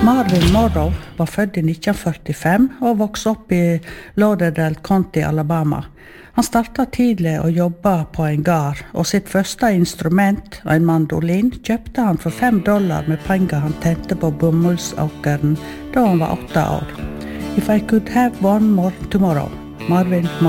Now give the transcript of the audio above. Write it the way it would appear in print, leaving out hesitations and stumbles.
Marvin Morrow var født i 1945 og vokste opp i Lauderdale County, Alabama. Han startet tidlig å jobbe på en gard, og sitt første instrument, en mandolin, kjøpte han for $5 med penger han tjente på bomullsåkeren da han var 8 år. If I could have one more tomorrow, Marvin Morrow.